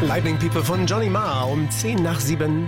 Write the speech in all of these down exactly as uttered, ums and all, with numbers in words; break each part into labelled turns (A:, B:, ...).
A: Lightning People von Johnny Marr um zehn nach sieben.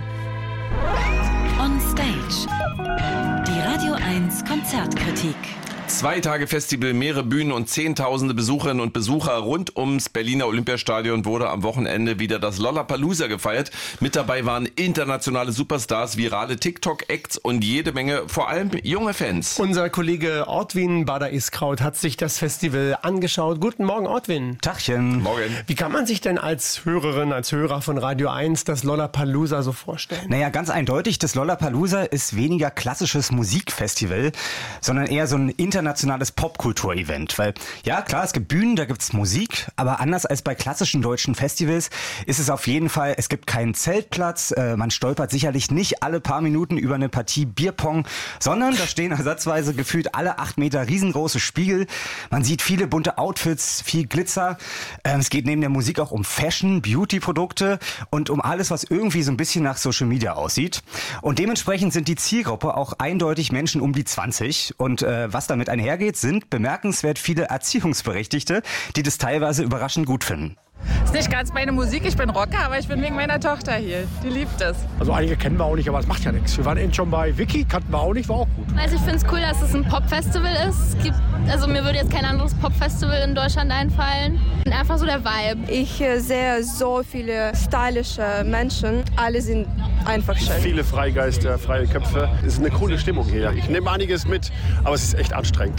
B: On Stage. Die Radio eins Konzertkritik.
C: Zwei Tage Festival, mehrere Bühnen und zehntausende Besucherinnen und Besucher rund ums Berliner Olympiastadion wurde am Wochenende wieder das Lollapalooza gefeiert. Mit dabei waren internationale Superstars, virale TikTok-Acts und jede Menge, vor allem junge Fans.
A: Unser Kollege Ortwin Bader-Iskraut hat sich das Festival angeschaut. Guten Morgen, Ortwin.
D: Tachchen.
C: Morgen.
A: Wie kann man sich denn als Hörerin, als Hörer von Radio eins das Lollapalooza so vorstellen?
D: Naja, ganz eindeutig, das Lollapalooza ist weniger klassisches Musikfestival, sondern eher so ein internationales Popkultur-Event. Weil, ja klar, es gibt Bühnen, da gibt's Musik, aber anders als bei klassischen deutschen Festivals ist es auf jeden Fall, es gibt keinen Zeltplatz, äh, man stolpert sicherlich nicht alle paar Minuten über eine Partie Bierpong, sondern da stehen ersatzweise gefühlt alle acht Meter riesengroße Spiegel. Man sieht viele bunte Outfits, viel Glitzer. Ähm, es geht neben der Musik auch um Fashion, Beauty-Produkte und um alles, was irgendwie so ein bisschen nach Social Media aussieht. Und dementsprechend sind die Zielgruppe auch eindeutig Menschen um die zwanzig. Und äh, was damit einhergeht, sind bemerkenswert viele Erziehungsberechtigte, die das teilweise überraschend gut finden.
E: Ist nicht ganz meine Musik, ich bin Rocker, aber ich bin wegen meiner Tochter hier. Die liebt es.
F: Also einige kennen wir auch nicht, aber es macht ja nichts. Wir waren eben schon bei Vicky, kannten wir auch nicht, war auch gut.
G: Also ich finde es cool, dass es ein Popfestival ist. Es gibt, also mir würde jetzt kein anderes Popfestival in Deutschland einfallen. Und einfach so der Vibe.
H: Ich äh, sehe so viele stylische Menschen. Alle sind einfach schön.
F: Viele Freigeister, freie Köpfe. Es ist eine coole Stimmung hier. Ich nehme einiges mit, aber es ist echt anstrengend.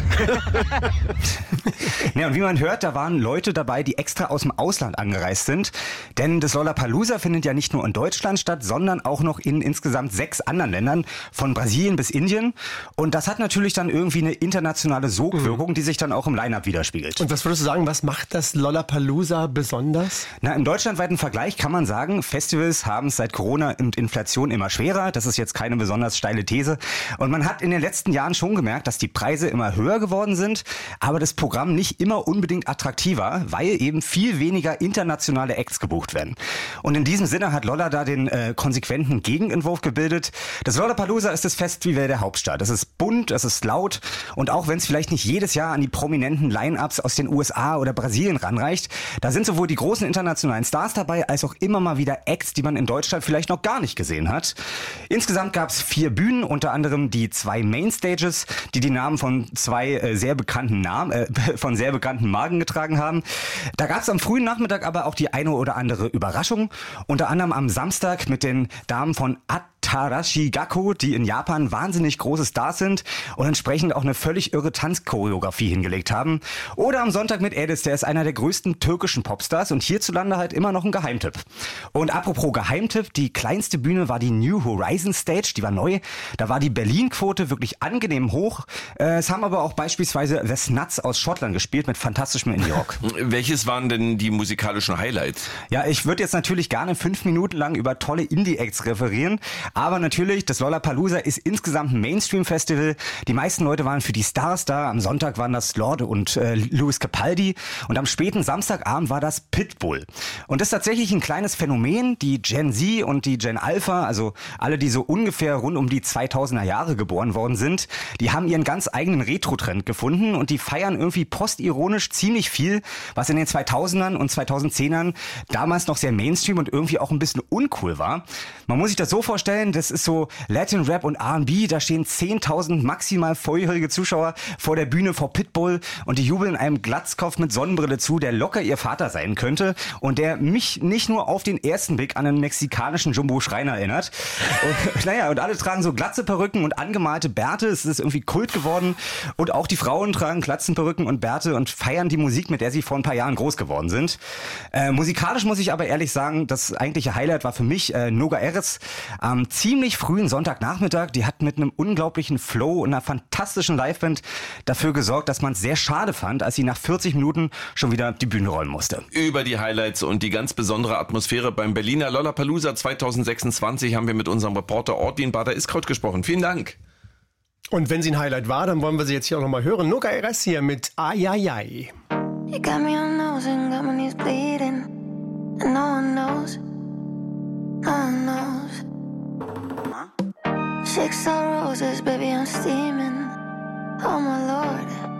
D: Ja, und wie man hört, da waren Leute dabei, die extra aus dem Ausland angereist sind. Denn das Lollapalooza findet ja nicht nur in Deutschland statt, sondern auch noch in insgesamt sechs anderen Ländern, von Brasilien bis Indien. Und das hat natürlich dann irgendwie eine internationale Sogwirkung, die sich dann auch im Line-Up widerspiegelt.
A: Und was würdest du sagen, was macht das Lollapalooza besonders?
D: Na, im deutschlandweiten Vergleich kann man sagen, Festivals haben es seit Corona und Inflation immer schwerer. Das ist jetzt keine besonders steile These. Und man hat in den letzten Jahren schon gemerkt, dass die Preise immer höher geworden sind, aber das Programm nicht immer unbedingt attraktiver, weil eben viel weniger internationale Acts gebucht werden. Und in diesem Sinne hat Lolla da den äh, konsequenten Gegenentwurf gebildet. Das Lollapalooza ist das Festival der Hauptstadt. Es ist bunt, es ist laut und auch wenn es vielleicht nicht jedes Jahr an die prominenten Line-Ups aus den U S A oder Brasilien ranreicht, da sind sowohl die großen internationalen Stars dabei, als auch immer mal wieder Acts, die man in Deutschland vielleicht noch gar nicht gesehen hat. Insgesamt gab es vier Bühnen, unter anderem die zwei Mainstages, die die Namen von zwei äh, sehr bekannten Namen, äh, von sehr bekannten Marken getragen haben. Da gab es am frühen Nachmittag aber auch die eine oder andere Überraschung. Unter anderem am Samstag mit den Damen von Atarashi Gakko, die in Japan wahnsinnig große Stars sind und entsprechend auch eine völlig irre Tanzchoreografie hingelegt haben. Oder am Sonntag mit Edis, der ist einer der größten türkischen Popstars und hierzulande halt immer noch ein Geheimtipp. Und apropos Geheimtipp, die kleinste Bühne war die New Horizon Stage, die war neu. Da war die Berlin-Quote wirklich angenehm hoch. Es haben aber auch beispielsweise The Snuts aus Schottland gespielt mit fantastischem Indie-Rock.
C: Welches waren denn die musikalischen Highlights?
D: Ja, ich würde jetzt natürlich gerne fünf Minuten lang über tolle Indie-Acts referieren, aber natürlich, das Lollapalooza ist insgesamt ein Mainstream-Festival. Die meisten Leute waren für die Stars da. Am Sonntag waren das Lorde und äh, Louis Capaldi und am späten Samstagabend war das Pitbull. Und das ist tatsächlich ein kleines Phänomen. Die Gen Z und die Gen Alpha, also alle, die so ungefähr rund um die zweitausender Jahre geboren worden sind, die haben ihren ganz eigenen Retro-Trend gefunden und die feiern irgendwie postironisch ziemlich viel, was in den zweitausendern und zweitausendzehnern damals noch sehr Mainstream und irgendwie auch ein bisschen uncool war. Man muss sich das so vorstellen, das ist so Latin Rap und R und B, da stehen zehntausend maximal volljährige Zuschauer vor der Bühne vor Pitbull und die jubeln einem Glatzkopf mit Sonnenbrille zu, der locker ihr Vater sein könnte und der mich nicht nur auf den ersten Blick an einen mexikanischen Jumbo Schreiner erinnert. Und, naja, und alle tragen so glatze Perücken und angemalte Bärte, es ist irgendwie Kult geworden und auch die Frauen tragen Glatzenperücken und Bärte und feiern die Musik, mit der sie vor ein paar Jahren groß geworden sind. Äh, musikalisch muss ich aber ehrlich sagen, das eigentliche Highlight war für mich äh, Noga Erez am ziemlich frühen Sonntagnachmittag. Die hat mit einem unglaublichen Flow und einer fantastischen Liveband dafür gesorgt, dass man es sehr schade fand, als sie nach vierzig Minuten schon wieder die Bühne räumen musste.
C: Über die Highlights und die ganz besondere Atmosphäre beim Berliner Lollapalooza zweitausendsechsundzwanzig haben wir mit unserem Reporter Ortwin Bader-Iskraut gesprochen. Vielen Dank.
A: Und wenn sie ein Highlight war, dann wollen wir sie jetzt hier auch nochmal hören. Noga Erez hier mit Ayayay.
I: You got me on nose and got my knees bleeding, and no one knows, no one knows. Huh? Chicks are roses, baby, I'm steaming. Oh my lord.